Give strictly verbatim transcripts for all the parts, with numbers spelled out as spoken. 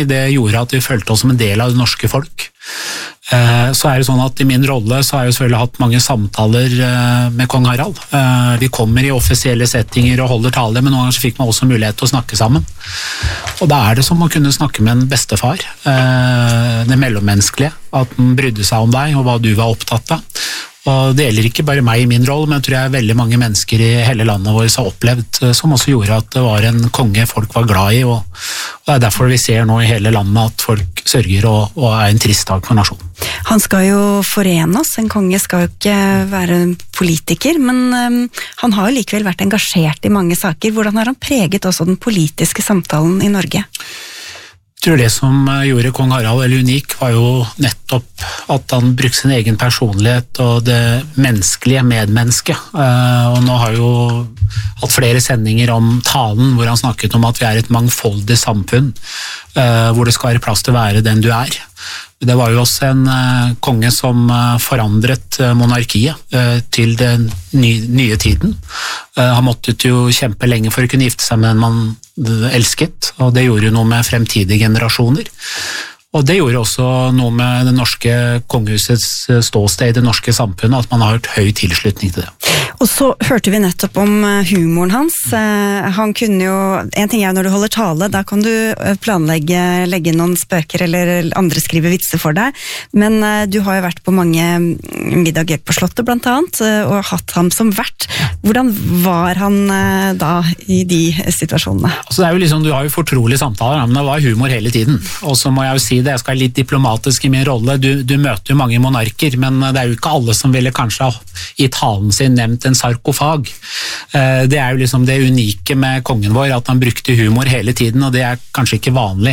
det gjorde at vi følte oss som en del av det norske folk. Så er det sånn at i min rolle så har jeg jo selvfølgelig hatt mange samtaler med kong Harald. Vi kommer i offisielle settinger og holder tale, men noen ganger så fikk man også mulighet til å snakke sammen. Og da er det som å kunne snakke med en bestefar, det mellommenneskelige, at den brydde seg om deg og hva du var opptatt av. Og det gjelder ikke bare meg i min rolle, men jeg tror jeg veldig mange mennesker i hele landet vårt har opplevd, som også gjorde at det var en konge folk var glad i, og det er derfor vi ser nå i hele landet at folk sørger og, og er en trist dag for nasjonen. Han skal jo forene oss, en konge skal jo ikke være politiker, men um, han har jo likevel vært engasjert i mange saker. Hvordan har han preget også den politiske samtalen i Norge? Jeg tror det som gjorde kong Harald veldig unik var jo nettopp at han brukte sin egen personlighet og det menneskelige medmennesket. Og nå har jo hatt flere sendinger om talen hvor han snakket om at vi er et mangfoldig samfunn, hvor det skal være plass til å være den du er. Det var jo også en uh, konge som uh, forandret uh, monarkiet uh, til den nye, nye tiden. Uh, han måtte jo kjempe lenge for å kunne gifte seg med en man uh, elsket, og det gjorde jo noe med fremtidige generasjoner. Og det gjorde også noe med det norske kongehusets ståsted i det norske samfunnet, at man har hørt høy tilslutning til det. Og så hørte vi nettopp om humoren hans. Han kunne jo, en ting er når du holder tale, da kan du planlegge, legge noen spøker eller andre skrive vitser for deg, men du har jo vært på mange middager på Slottet blant annet, og hatt ham som vert. Hvordan var han da i de situasjonene? Altså det er jo liksom, du har jo fortrolige samtaler, men det var humor hele tiden, og så må jeg jo si det, jeg skal være litt diplomatisk i min rolle, du, du møter jo mange monarker, men det er jo ikke alle som ville kanskje i talen sin nevnt en sarkofag. Det er jo liksom det unike med kongen vår, at han brukte humor hele tiden, og det er kanskje ikke vanlig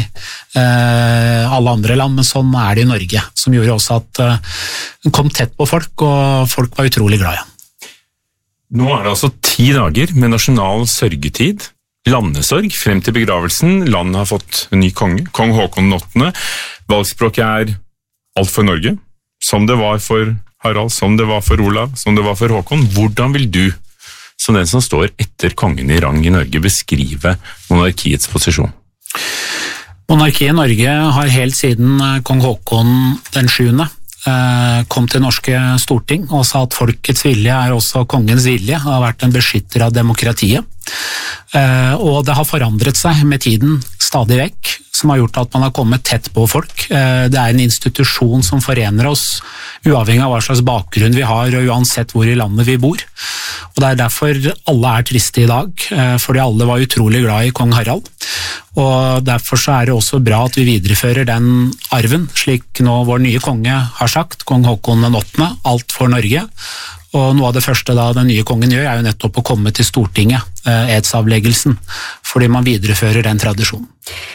alle andre land, men sånn er det i Norge, som gjorde også at han kom tett på folk, og folk var utrolig glad i han. Nå er det altså ti dager med nasjonal sørgetid, landesorg frem til begravelsen. Landet har fått en ny konge, kong Håkon den åttende. Valgspråket er alt for Norge, som det var for Harald, som det var for Olav, som det var for Håkon. Hvordan vil du, som den som står etter kongen i rang i Norge, beskrive monarkiets posisjon? Monarkiet i Norge har helt siden kong Håkon den sjuende kom til norske storting og sa at folkets vilje er også kongens vilje, har vært en beskytter av demokratiet. Og det har forandret seg med tiden stadig vekk, som har gjort at man har kommet tett på folk. Det er en institusjon som forener oss, uavhengig av hva slags bakgrunn vi har, og uansett hvor i landet vi bor. Og det er derfor alle er triste i dag, fordi alle var utrolig glad i kong Harald. Og derfor så er det også bra at vi viderefører den arven, slik nå vår nye konge har sagt, kong Håkon den åttende, alt for Norge. Og noe av det første da den nye kongen gjør er jo nettopp å komme til Stortinget, edsavleggelsen, fordi man viderefører den tradisjonen.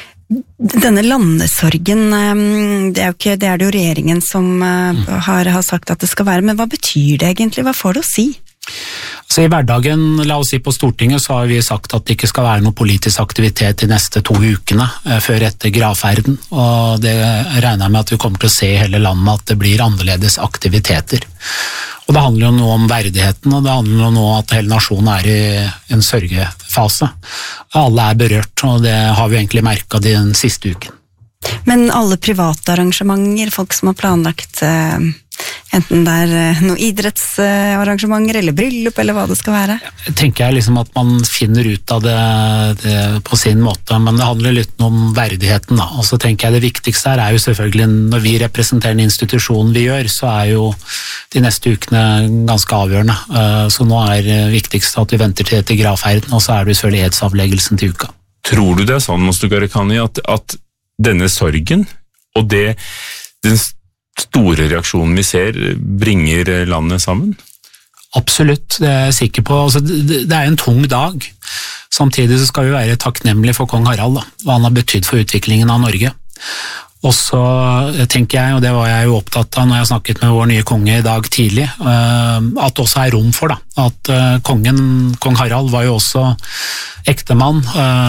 Denne landesorgen, det er jo ikke, det er det jo regjeringen som har, har sagt at det skal være, men hva betyr det egentlig? Hva får det å si? Så i hverdagen, la oss si på Stortinget, så har vi sagt at det ikke skal være noe politisk aktivitet de neste to ukene eh, før etter gravferden, og det regner jeg med at vi kommer til å se i hele landet at det blir annerledes aktiviteter. Og det handler jo nå om verdigheten, og det handler jo nå om at hele nasjonen er i en sørgefase. Alle er berørt, og det har vi egentlig merket den siste uken. Men alle private arrangementer, folk som har planlagt eh, enten det er noen idrettsarrangementer eller bryllup eller hva det skal være? Jeg tenker jeg liksom at man finner ut av det, det på sin måte, men det handler litt om verdigheten da. Og så tenker jeg det viktigste her er jo selvfølgelig når vi representerer en institusjon vi gjør, så er jo de neste ukene ganske avgjørende. Så nå er det viktigste at vi venter til etter gravferden, og så er det selvfølgelig edsavleggelsen til uka. Tror du det er sånn, Moster Gharahkhani, at, at denne sorgen og det, den store reaksjonen vi ser bringer landet sammen? Absolutt, det er jeg sikker på. Altså, det, det er en tung dag. Samtidig så skal vi være takknemlige for kong Harald, da, hva han har betydd for utviklingen av Norge. Og så tenker jeg, og det var jeg jo opptatt av når jeg snakket med vår nye konge i dag tidlig, at det også er rom for da, at kongen, kong Harald var jo også ektemann,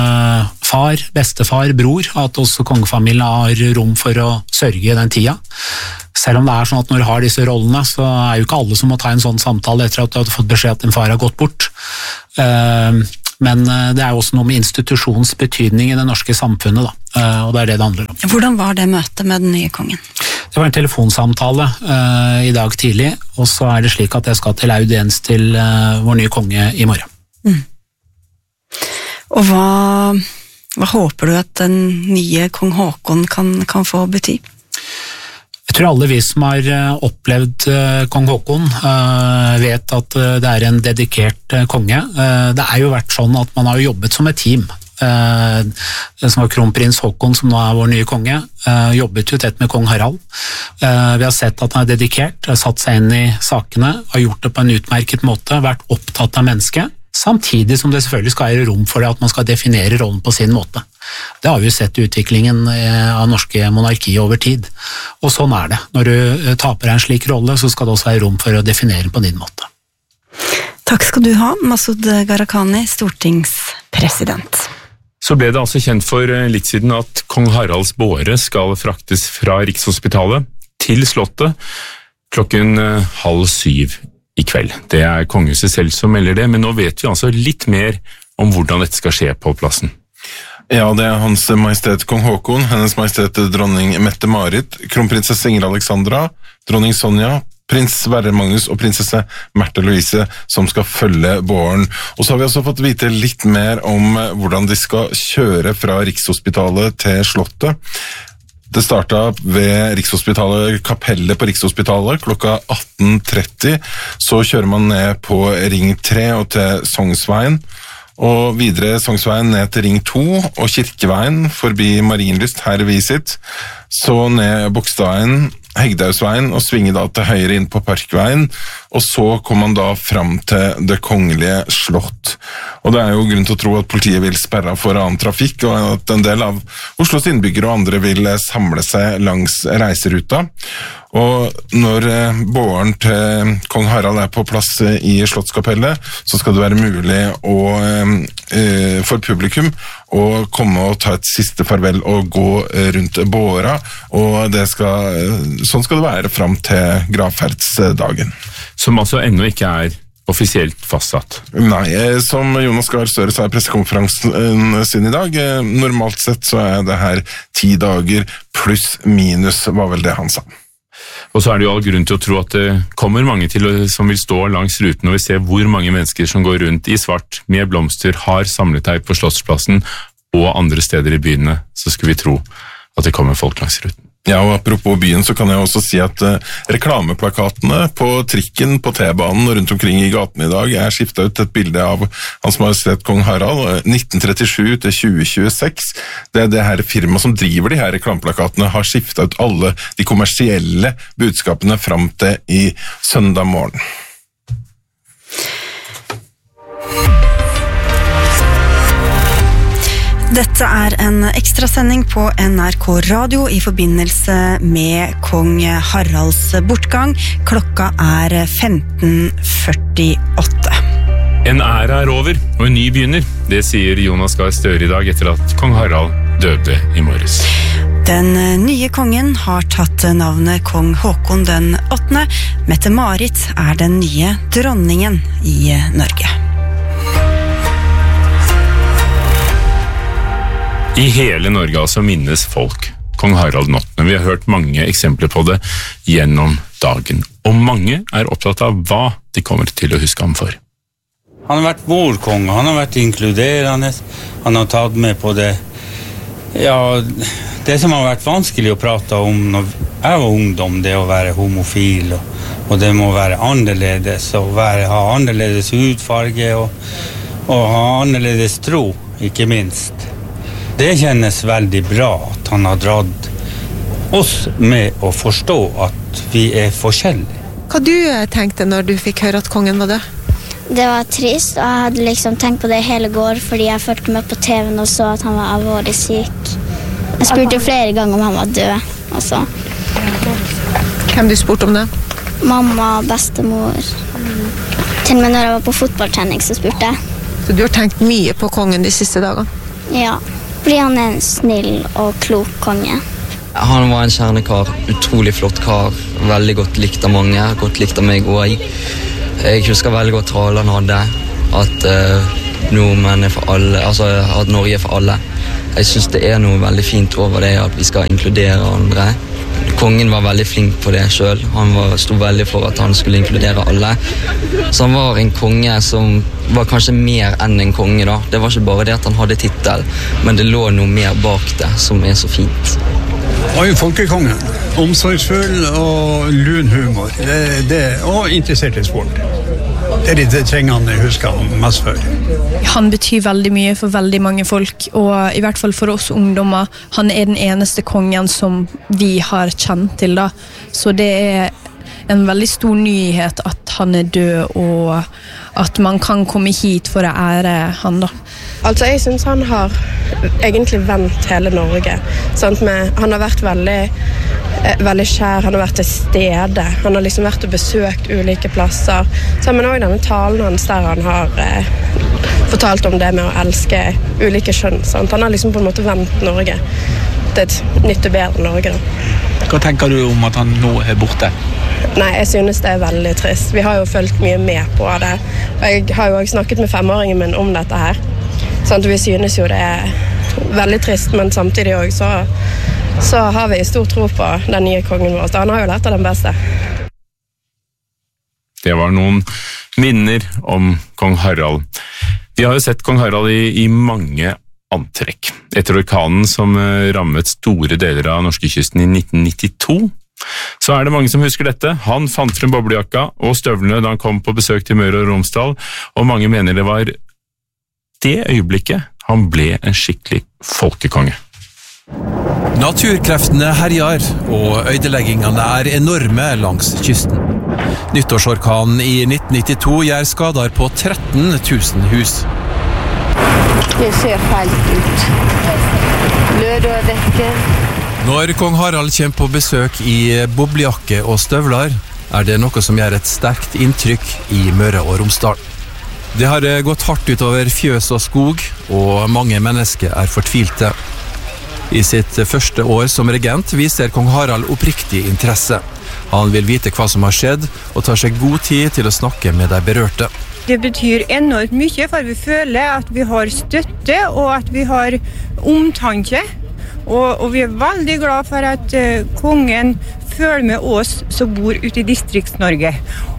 far, bestefar, bror, at også kongefamilien har rom for å sørge i den tida. Selv om det er sånn at når du har disse rollene, så er jo ikke alle som må ta en sånn samtale etter at du har fått beskjed at din far har gått bort. men det er jo også noe med institusjonens betydning i det norske samfunnet, da, og det er det det handler om. Hvordan var det møtet med den nye kongen? Det var en telefonsamtale uh, i dag tidlig, og så er det slik at jeg skal til audiens til uh, vår nye konge i morgen. Mm. Og hva, hva håper du at den nye kong Håkon kan, kan få bety? Jeg tror alle vi som har opplevd kong Håkon vet at det er en dedikert konge. Det er jo vært sånn at man har jobbet som et team. Det som var kronprins Håkon, som nå er vår nye konge, jobbet jo tett med kong Harald. Vi har sett at han er dedikert, har satt seg inn i sakene, har gjort det på en utmerket måte, vært opptatt av mennesket. Samtidig som det selvfølgelig skal være rom for det at man skal definere rollen på sin måte. Det har vi jo sett i utviklingen av norske monarki over tid. Og sånn er det. Når du taper en slik rolle, så skal det også være rom for å definere på din måte. Takk skal du ha, Masud Gharahkhani, stortingspresident. Så ble det altså kjent for litt siden at kong Haralds båre skal fraktes fra Rikshospitalet til Slottet klokken halv syv i kveld. Det er kongehuset selv som melder det, men nå vet vi altså litt mer om hvordan dette skal skje på plassen. Ja, det er Hans Majestet Kong Håkon, Hennes Majestet Dronning Mette-Marit, kronprinsesse Ingrid Alexandra, dronning Sonja, prins Sverre Magnus og prinsesse Märtha Louise som skal følge båren. Og så har vi også fått vite litt mer om hvordan de skal kjøre fra Rikshospitalet til Slottet. Det startet ved Rikshospitalet, kapellet på Rikshospitalet klokka atten tretti. Så kjører man ned på Ring tre og til Sognsveien, og videre Sognsveien ned til Ring to og Kirkeveien forbi Marienlyst, her i Visit. Så ned Bogstadveien, Hegdehaugsveien og svinger da til høyre inn på Parkveien, og så kommer man da fram til Det Kongelige Slott. Og det er jo grunn til å tro at politiet vil sperre for annen trafikk, og at en del av Oslos innbyggere og andre vil samle seg langs reiseruta. Og når båren til kong Harald er på plass i Slottskapellet, så skal det være mulig å, eh, for publikum å komme og ta et siste farvel og gå rundt båra, og det skal, sånn skal det være frem til gravferdsdagen. Som altså ennå ikke er offisielt fastsatt? Nei, som Jonas Gahr Støre sa i pressekonferansen sin i dag, normalt sett så er det her ti dager pluss minus, var vel det han sa. Og så er det jo all grunn til å tro at det kommer mange til som vil stå langs ruten, og vi ser hvor mange mennesker som går rundt i svart med blomster, har samlet seg på Slottsplassen og andre steder i byene, så skulle vi tro at det kommer folk langs ruten. Ja, og apropos byen så kan jeg også si at uh, reklameplakatene på trikken, på T-banen og rundt omkring i gaten i dag er skiftet ut et bilde av Hans Majestet Kong Harald nitten trettisju til tjue tjueseks. Det er det her firmaet som driver de her reklameplakatene har skiftet ut alle de kommersielle budskapene frem til i søndag morgen. Dette er en ekstrasending på N R K Radio i forbindelse med kong Haralds bortgang. Klokka er femten førtiåtte. En æra er over, og en ny begynner. Det sier Jonas Gahr Støre i dag etter at kong Harald døde i morges. Den nye kongen har tatt navnet kong Håkon den åttende. Mette-Marit er den nye dronningen i Norge. I hele Norge altså minnes folk kong Harald den åttende. Vi har hørt mange eksempler på det gjennom dagen, og mange er opptatt av hva de kommer til å huske ham for. Han har vært vår konge, han har vært inkluderende, han har tatt med på det, ja, det som har vært vanskelig å prate om når jeg var ungdom, det å være homofil, og, og det må være annerledes, og være, ha annerledes hudfarge, og, og ha annerledes tro, ikke minst. Det kjennes veldig bra at han har dratt oss med å forstå at vi er forskjellige. Hva du tenkte når du fikk høre at kongen var død? Det var trist, og jeg hadde liksom tenkt på det hele går, fordi jeg følte med på T V-en og så at han var alvorlig syk. Jeg spurte flere ganger om han var død, også. Hvem du spurte om det? Mamma, bestemor. Til og med når jeg var på fotballtrening, så spurte jeg. Så du har tenkt mye på kongen de siste dagene? Ja. Fordi han er en snill og klok konge. Han var en kjernekar, utrolig flott kar, veldig godt likt av mange, godt likt av meg og jeg. Jeg husker veldig godt talen han hadde, at uh, nordmenn er for alle, altså at Norge er for alle. Jeg synes det er noe veldig fint over det at vi skal inkludere andre. Kongen var veldig flink på det selv. Han var, stod veldig for at han skulle inkludere alle. Så han var en konge som var kanskje mer enn en konge da. Det var ikke bare det at han hadde titel, men det lå noe mer bak det som er så fint. Han var jo folkekongen. Omsorgsfull og lun humor. Det, det, og interessert i sport. Det er det trenger han husker han mest for. Han betyr veldig mye for veldig mange folk, og i hvert fall for oss ungdommer. Han er den eneste kongen som vi har kjent til da. Så det er en veldig stor nyhet at han er død, og at man kan komme hit for å ære han da. Altså, jeg synes han har egentlig vendt hele Norge. Sant? Med, han har vært veldig, eh, veldig kjær, han har vært til stede. Han har liksom vært og besøkt ulike plasser. Sammen også denne talen hans der han har eh, fortalt om det med å elske ulike kjønn. Sant? Han har liksom på en måte vendt Norge til et nytt og bedre Norge da. Hva tenker du om at han nå er borte? Nei, jeg synes det er veldig trist. Vi har jo følt mye med på det. Og jeg har jo også snakket med femåringen min om dette her. Sånn at vi synes jo det er veldig trist, men samtidig også så, så har vi stor tro på den nye kongen vår. Han har jo lært av den beste. Det var noen minner om kong Harald. Vi har jo sett kong Harald i, i mange antrekk. Etter orkanen som rammet store deler av norskekysten i nitten nittito, så er det mange som husker dette. Han fant frem boblejakka og støvlene da han kom på besøk til Møre og Romsdal, og mange mener det var det øyeblikket han ble en skikkelig folkekonge. Naturkreftene herjar, og ødeleggingene er enorme langs kysten. Nyttårsorkanen i nitten nittito gjør skader på tretten tusen hus. Det ser feilt ut. Lørdødekker. Når kong Harald kommer på besøk i boblejakke og støvler, er det noe som gjør et sterkt inntrykk i Møre og Romsdal. Det har gått hardt utover fjøs og skog, og mange mennesker er fortvilte. I sitt første år som regent viser kong Harald oppriktig interesse. Han vil vite hva som har skjedd, og tar seg god tid til å snakke med de berørte. Det betyr enormt mye, for vi føler at vi har støtte, og at vi har omtanke. Og, og vi er veldig glad for at uh, kongen følger med oss som bor ute i Distrikts-Norge.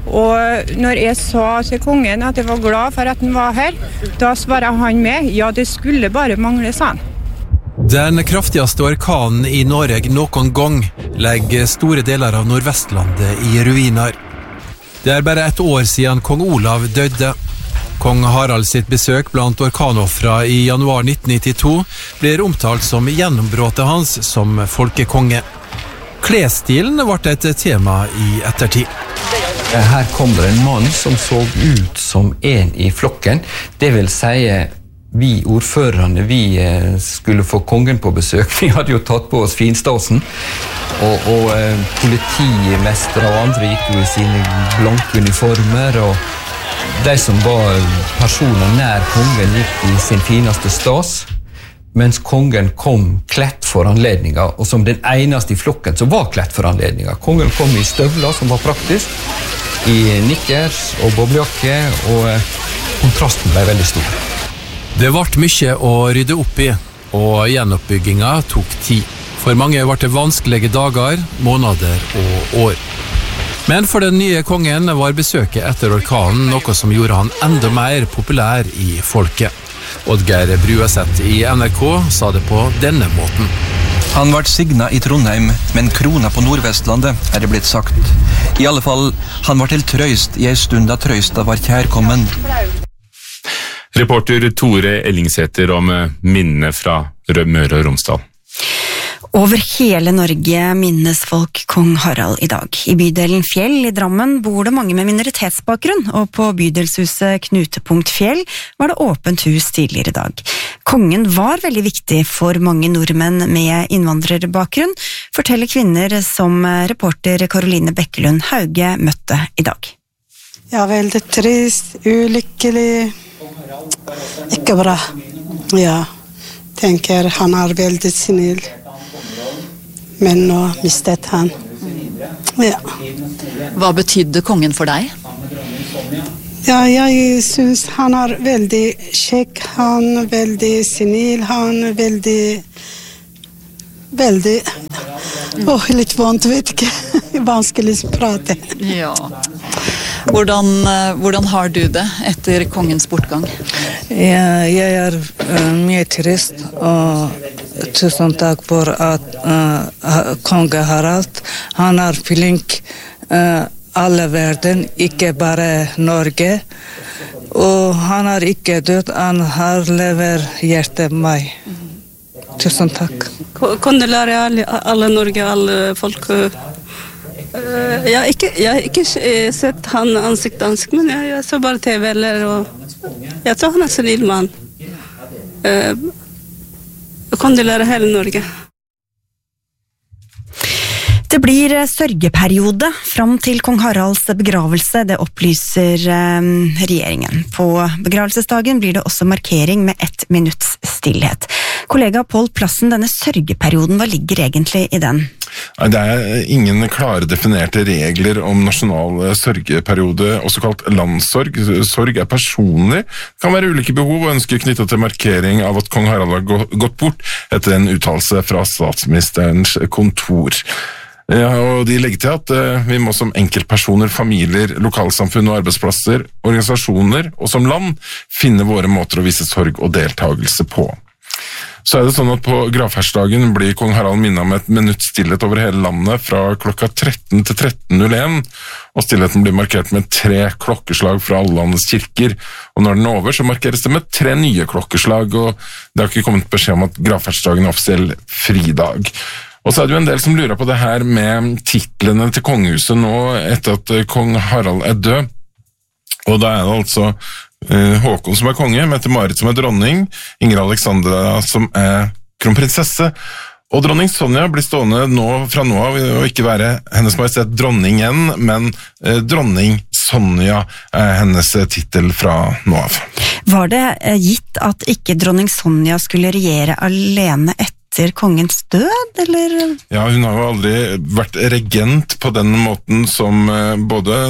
Og når jeg sa til kongen at jeg var glad for at han var her, da svarer han med, ja, det skulle bare mangle, sa han. Den kraftigste orkanen i Norge noen gang legger store deler av Nordvestlandet i ruiner. Det er bare et år siden kong Olav døde. Kong Harald sitt besøk blant orkanoffra i januar nitten nittito blir omtalt som gjennombrottet hans som folkekonge. Klesstilen ble et tema i ettertid. Her kom det en mann som så ut som en i flokken. Det vil si, vi ordførerne, vi skulle få kongen på besøk. Vi hadde jo tatt på oss finstasen. Og, og politimestre og andre gikk jo i sine blanke uniformer, og de som var personer nær kongen gikk i sin fineste stas, mens kongen kom klett for anledninga, og som den eneste i flokken som var klett for anledninga. Kongen kom i støvler, som var praktisk, i nikkers og boblejakke, og kontrasten ble veldig stor. Det ble mye å rydde opp i, og gjenoppbygginga tok tid. For mange ble det vanskelige dager, måneder og år. Men for den nye kongen var besøket etter orkanen noe som gjorde han enda mer populær i folket. Oddgeir Bruaseth i N R K sa det på denne måten. Han ble signa i Trondheim, men krona på Nordvestlandet, er det blitt sagt. I alle fall, han var til trøyst i ei stund da trøysta var kjærkommen. Reporter Tore Ellingsæter om minnene fra Møre og Romsdal. Over hele Norge minnes folk kong Harald i dag. I bydelen Fjell i Drammen bor det mange med minoritetsbakgrunn, og på bydelshuset Knutepunkt Fjell var det åpent hus tidligere i dag. Kongen var veldig viktig for mange nordmenn med innvandrerbakgrunn, forteller kvinner som reporter Karoline Bekkelund Hauge møtte i dag. Ja, veldig trist, ulykkelig, ikke bra. Ja, tenker han er veldig snill. Men nå mistet han. Ja. Hva betydde kongen for deg? Ja, jeg synes han er veldig kjekk, han er veldig snill, han er veldig, veldig, åh, litt vondt, vet ikke, vanskelig å prate. Ja. Hvordan, hvordan har du det etter kongens bortgang? Ja, jeg er uh, mye trist, og tusen takk for at uh, konge Harald, han er flink, uh, alle verden, ikke bare Norge. Og han er ikke død, han har lever hjertet meg. Tusen takk. Kondolerer alle, alle Norge, alle folk. Uh, jeg har ikke, jeg har ikke sett han ansikt til ansikt, men jeg, jeg så bare T V eller, og jeg tror han er snill mann. Uh, kondolerer hele Norge. Det blir sørgeperiode fram til kong Haralds begravelse, det opplyser eh, regjeringen. På begravelsesdagen blir det også markering med ett minutts stillhet. Kollega Pål Plassen, denne sørgeperioden, hva ligger egentlig i den? Det er ingen klare definerte regler om nasjonal sørgeperiode, også kalt landssorg. Sorg er personlig, det kan være ulike behov og ønsker knyttet til markering av at kong Harald har gått bort etter en uttalelse fra statsministerens kontor. Ja, og de legger til at uh, vi må som enkeltpersoner, familier, lokalsamfunn og arbeidsplasser, organisasjoner og som land finne våre måter å vise sorg og deltagelse på. Så er det sånn at på gravferdsdagen blir kong Harald minnet om et minutts stillhet over hele landet fra klokka tretten til tretten null en, og stillheten blir markert med tre klokkeslag fra alle landets kirker, og når den er over så markeres det med tre nye klokkeslag, og det har ikke kommet beskjed om at gravferdsdagen er offisiell fridag. Og så er det jo en del som lurer på det her med titlene til kongehuset nå etter at kong Harald er død. Og da er det altså uh, Håkon som er konge, Mette-Marit som er dronning, Ingrid Alexandra som er kronprinsesse, og dronning Sonja blir stående nå, fra nå av å ikke være hennes majestet dronningen, men uh, dronning Sonja er hennes titel fra nå av. Var det uh, gitt at ikke dronning Sonja skulle regjere alene etter etter kongens død, eller? Ja, hun har jo aldri vært regent på den måten som både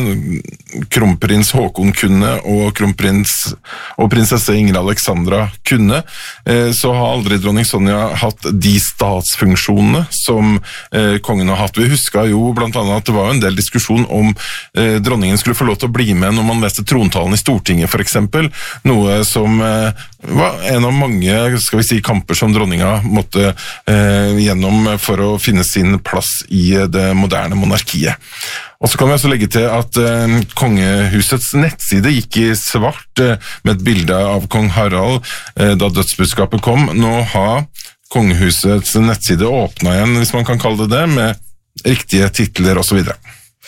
kronprins Håkon kunne og kronprins og prinsesse Ingrid Alexandra kunne. Så har aldri dronning Sonja hatt de statsfunksjonene som kongen har hatt. Vi husker jo blant annet at det var en del diskusjon om dronningen skulle få lov til å bli med når man leste trontalen i Stortinget for eksempel, noe som var en av mange, skal vi si, kamper som dronninga måtte eh, gjennom for å finne sin plass i det moderne monarkiet. Og så kan vi også legge til at eh, kongehusets nettside gikk i svart eh, med et bilde av kong Harald eh, da dødsbudskapet kom. Nå har kongehusets nettside åpnet igjen, hvis man kan kalle det det, med riktige titler og så videre.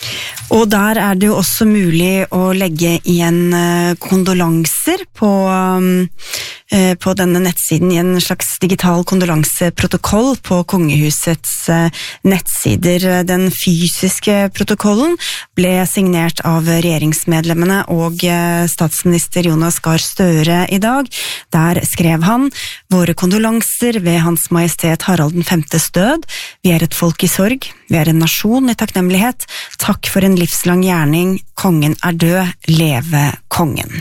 Og der er det jo også mulig å legge igjen kondolanser på, på denne nettsiden, i en slags digital kondolanseprotokoll på kongehusets nettsider. Den fysiske protokollen ble signert av regjeringsmedlemmene og statsminister Jonas Gahr Støre i dag. Der skrev han: «Våre kondolanser ved Hans Majestet Harald den femtes død. Vi er et folk i sorg. Vi er en nasjon i takknemlighet. Takk for en livslang gjerning. Kongen er død. Leve kongen.»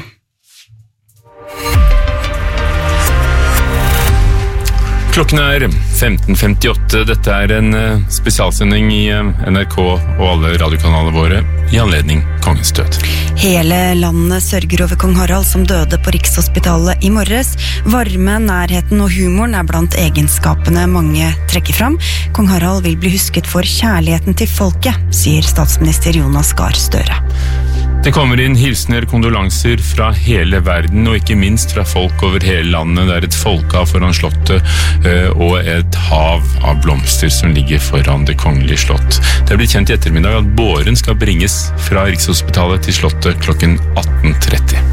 Klokken er femten femtiåtte. Dette er en spesialsending i N R K og alle radiokanaler våre i anledning kongens død. Hele landet sørger over kong Harald som døde på Rikshospitalet i morges. Varme, nærheten og humoren er blant egenskapene mange trekker fram. Kong Harald vil bli husket for kjærligheten til folket, sier statsminister Jonas Gahr Støre. Det kommer inn hilsener, kondolanser fra hele verden, og ikke minst fra folk over hele landet. Det er et folkehav foran slottet, og et hav av blomster som ligger foran det kongelige slott. Det er blitt kjent i ettermiddag at båren skal bringes fra Rikshospitalet til slottet klokken atten tretti.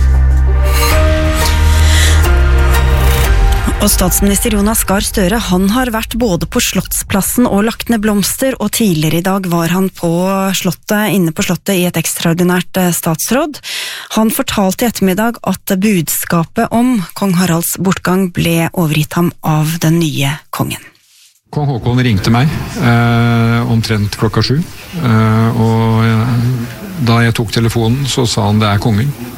Og statsminister Jonas Gahr Støre, han har vært både på Slottsplassen og lagt ned blomster, og tidligere i dag var han på slottet, inne på slottet i et ekstraordinært statsråd. Han fortalte i ettermiddag at budskapet om kong Haralds bortgang ble overgitt ham av den nye kongen. Kong Håkon ringte meg eh, omtrent klokka sju, eh, og da jeg tok telefonen så sa han det er kongen.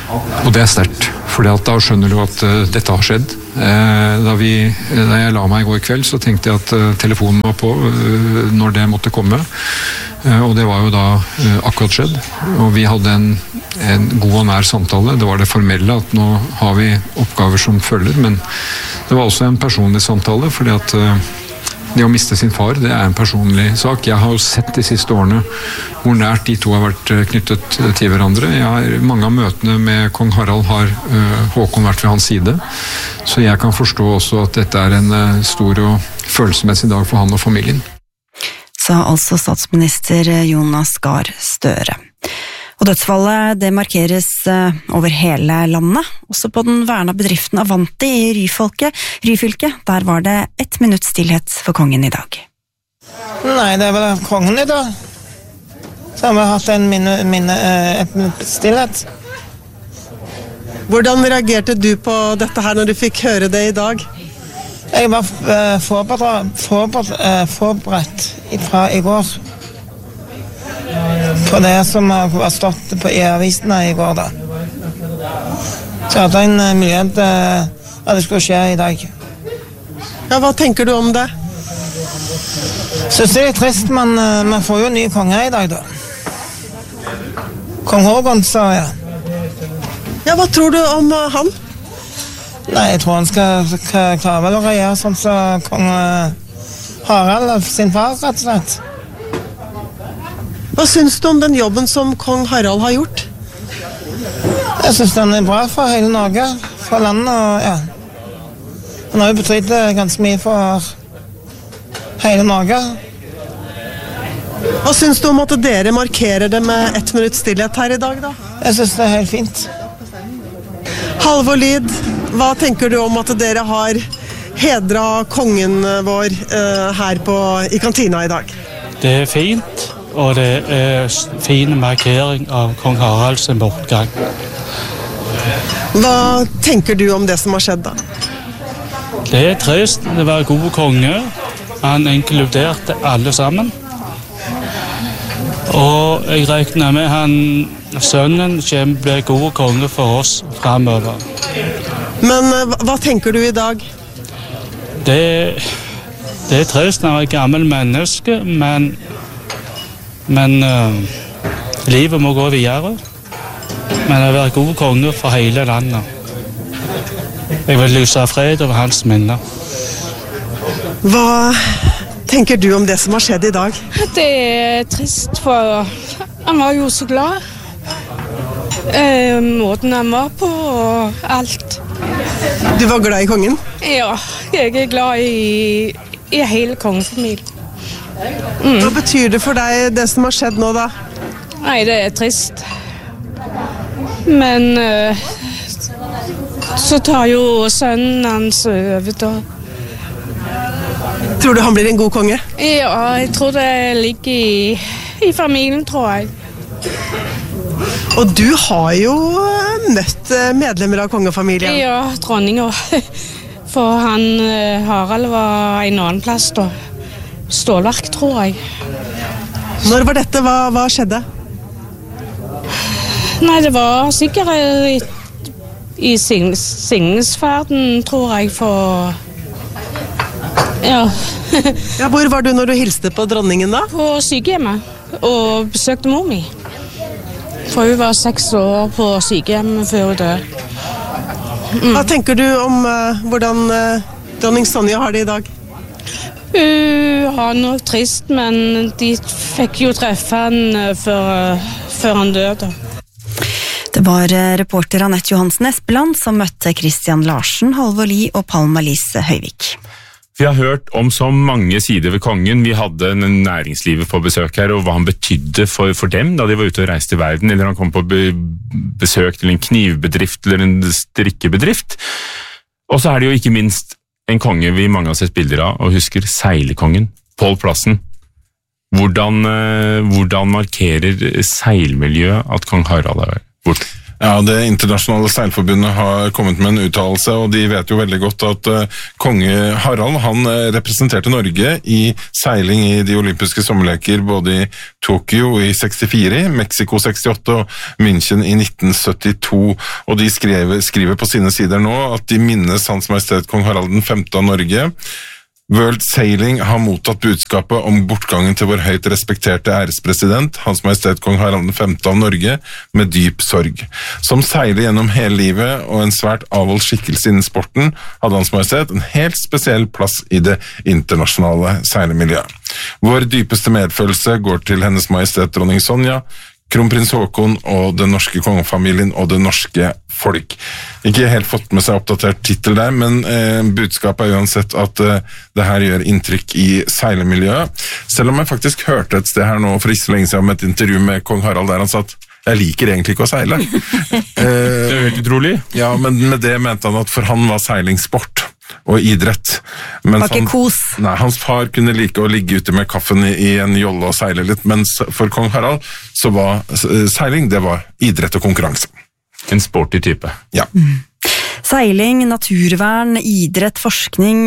Og det er sterkt, for da skjønner du at uh, dette har skjedd. Uh, da, vi, da jeg la meg i går kveld, så tenkte jeg at uh, telefonen var på uh, når det måtte komme. Uh, og det var jo da uh, akkurat skjedd. Og vi hadde en, en god og nær samtale. Det var det formelle at nå har vi oppgaver som følger, men det var også en personlig samtale, fordi at uh, det å miste sin far, det er en personlig sak. Jeg har jo sett de siste årene hvor nært de to har vært knyttet til hverandre. Jeg har, mange av møtene med kong Harald har uh, Håkon vært ved hans side. Så jeg kan forstå også at dette er en uh, stor og følelsesmessig dag for han og familien. Sa altså statsminister Jonas Gahr Støre. Og dødsfallet det markeres over hele landet, også på den verna bedriften Avanti i Ryfylke. Ryfylke, der var det ett minutt stillhet for kongen i dag. Nei, det er vel kongen i dag. Så har vi hatt en minne, minne, et minutt stillhet. Hvordan reagerte du på dette her når du fikk høre det i dag? Jeg var uh, forberedt, forberedt, uh, forberedt fra i går. På det som har stått på i avisene i går da. Så jeg hadde en uh, mulighet uh, at det skulle skje i dag. Ja, hva tenker du om det? Synes det er litt trist, men uh, man får jo en ny konge i dag da. Kong Håkon, sa jeg. Ja, hva tror du om uh, han? Nei, jeg tror han skal, skal klare vel å regjere sånn som kong uh, Harald sin far, rett og slett. Hva syns du om den jobben som kong Harald har gjort? Jeg synes den er bra for hele Norge, for landet, og ja. Han har jo betydd ganske mye for hele Norge. Hva syns du om at dere markerer det med ett minutt stillhet her i dag, da? Jeg synes det er helt fint. Halvor Lid, hva tenker du om at dere har hedret kongen vår uh, her på, i kantina i dag? Det er fint. Og det er fin markering av kong Haralds bortgang. Hva tenker du om det som har skjedd da? Det er trist. Det var god konge. Han inkluderte alle sammen. Og jeg regner med han, sønnen kommer bli god konge for oss fremover. Men hva tenker du i dag? Det, det er trist når jeg er gammel menneske, men Men uh, livet må gå videre. Men jeg vil være god konge for hele landet. Jeg vil lyse fred over hans minner. Hva tenker du om det som har skjedd i dag? Det er trist, for han var jo så glad. Eh, måten han var på og alt. Du var glad i kongen? Ja, jeg er glad i, i hele kongefamilien. Mm. Hva betyr det for deg, det som har skjedd nå, da? Nei, det er trist. Men uh, så tar jo sønnen hans over, da. Tror du han blir en god konge? Ja, jeg tror det ligger i, i familien, tror jeg. Og du har jo møtt medlemmer av kongefamilien. Ja, dronninga. For han, Harald, var en annen plass, da. Stålverk, tror jeg. Når var dette? Hva, hva skjedde? Nei, det var sikkert i, i signingsferden, tror jeg, for... Ja. Ja, hvor var du når du hilste på dronningen da? På sykehjemmet, og besøkte mor mi. For hun var seks år på sykehjemmet før hun døde. Mm. Hva tenker du om uh, hvordan uh, dronning Sonja har det i dag? Hun har noe trist, men de fikk jo treffe han før, før han døde. Det var reporter Annette Johansen Espeland som møtte Christian Larsen, Halvor Lie og Palma Lise Høyvik. Vi har hørt om så mange sider ved kongen. Vi hadde næringslivet på besøk her, og hva han betydde for, for dem da de var ute og reiste i verden, eller han kom på be, besøk til en knivbedrift eller en strikkebedrift. Og så er det jo ikke minst en konge vi mange har sett bilder av, og husker seilekongen, Pål Plassen. Hvordan, hvordan markerer seilmiljøet at kong Harald er borte? Ja, det internasjonale seilforbundet har kommet med en uttalelse, og de vet jo veldig godt at uh, konge Harald, han uh, representerte Norge i seiling i de olympiske sommerleker både i Tokyo i sekstifire, Mexico sekstiåtte og München i nitten syttito, og de skriver, skriver på sine sider nå at de minnes Hans Majestet Kong Harald den femte av Norge. World Sailing har mottatt budskapet om bortgangen til vår høyt respekterte ærespresident, Hans Majestet Kong Harald den femte av Norge, med dyp sorg. Som seiler gjennom hele livet og en svært avholdt skikkelse innen sporten, hadde Hans Majestet en helt spesiell plass i det internasjonale seilemiljøet. Vår dypeste medfølelse går til Hennes Majestet Dronning Sonja, Kronprins Haakon og den norske kongefamilien og det norske folk. Ikke helt fått med seg oppdatert titel der, men eh, budskapet er uansett at eh, det her gjør inntrykk i seilemiljøet. Selv om jeg faktisk hørte et sted her nå for ikke så lenge siden om et intervju med kong Harald der han sa at jeg liker egentlig ikke å seile. eh, det er helt utrolig. Ja, men med det mente han at for han var seiling sport og idrett. Mens han, nei, hans far kunne like å ligge ute med kaffen i, i en jolle og seile litt, mens for kong Harald så var seiling, det var idrett og konkurranse. En sporty type. Ja. Mm. Seiling, naturvern, idrett, forskning.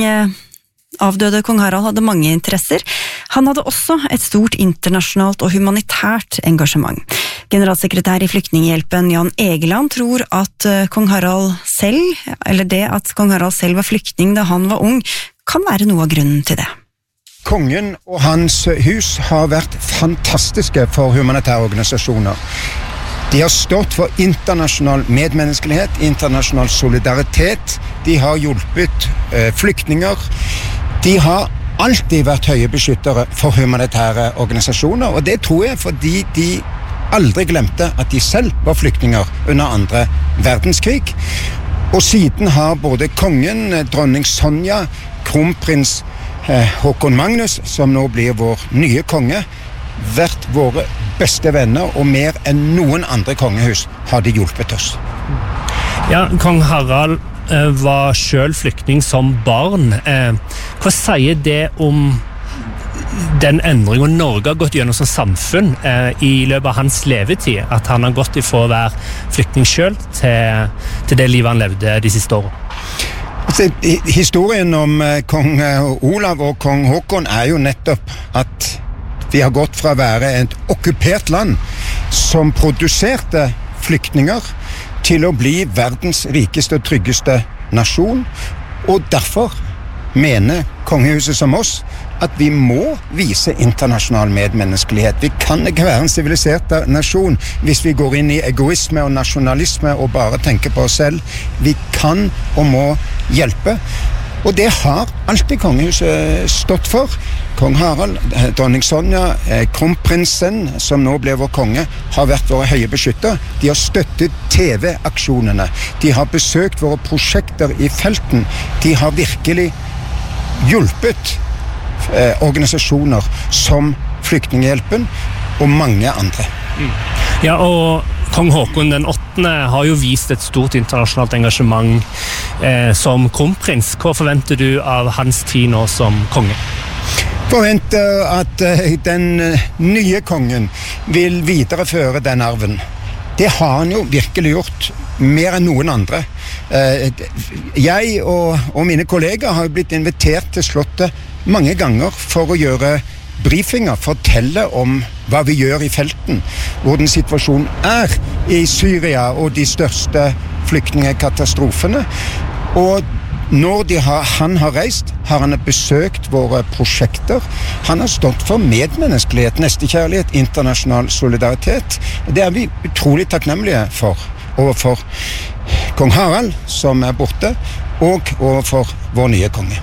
Avdøde kong Harald hadde mange interesser. Han hadde også et stort internasjonalt og humanitært engasjement. Generalsekretær i Flyktninghjelpen Jan Egeland tror at kong Harald selv, eller det at kong Harald selv var flyktning da han var ung, kan være noe av grunnen til det. Kongen og hans hus har vært fantastiske for humanitære organisasjoner. De har stått for internasjonal medmenneskelighet, internasjonal solidaritet. De har hjulpet eh, flyktninger. De har alltid vært høye beskyttere for humanitære organisasjoner, og det tror jeg fordi de aldri glemte at de selv var flyktninger under andre verdenskrig. Og siden har både kongen, dronning Sonja, kronprins eh, Haakon Magnus, som nå blir vår nye konge, vært våre beste venner, og mer enn noen andre kongehus har de hjulpet oss. Ja, kong Harald eh, var selv flyktning som barn. Eh, hva sier det om den endringen Norge har gått gjennom som samfunn eh, i løpet av hans levetid, at han har gått ifra å være flyktning selv til, til det livet han levde de siste årene? Altså, historien om eh, kong Olav og kong Haakon er jo nettopp at vi har gått fra å være et okkupert land som produserte flyktninger til å bli verdens rikeste og tryggeste nasjon, og derfor mener kongehuset som oss at vi må vise internasjonal medmenneskelighet. Vi kan ikke være en sivilisert nasjon hvis vi går inn i egoisme og nasjonalisme og bare tenker på oss selv. Vi kan og må hjelpe, og det har alltid kongehuset stått for. Kong Harald, dronning Sonja, kronprinsen, som nå ble vår konge, har vært våre høye beskytter. De har støttet T V-aksjonene. De har besøkt våre prosjekter i felten. De har virkelig hjulpet eh, organisasjoner som Flyktninghjelpen og mange andre. Mm. Ja, og kong Haakon den åttende har jo vist et stort internasjonalt engasjement eh, som kronprins. Hva forventer du av hans tid nå som konge? Forventer at uh, den uh, nye kongen vil videreføre den arven. Det har han jo virkelig gjort, mer enn noen andre. Uh, jeg og, og mine kolleger har blitt invitert til slottet mange ganger for å gjøre briefinger, fortelle om hva vi gjør i felten, hvordan situasjonen er i Syria og de største flyktningekatastrofene. Og når de har, han har reist, har han besøkt våre prosjekter. Han har stått for medmenneskelighet, nestekjærlighet, internasjonal solidaritet. Det er vi utrolig takknemlige for, overfor kong Harald, som er borte, og overfor vår nye konge.